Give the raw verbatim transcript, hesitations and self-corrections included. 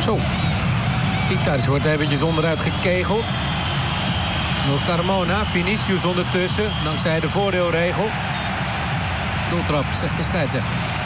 Zo. Pietars wordt eventjes onderuit gekegeld. Door Carmona. Vinicius ondertussen. Dankzij de voordeelregel. Doeltrap, zegt de scheidsrechter.